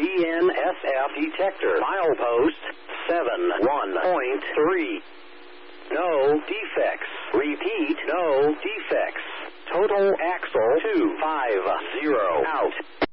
BNSF detector. Milepost 71.3. No defects. Repeat, no defects. Total axle 250 out.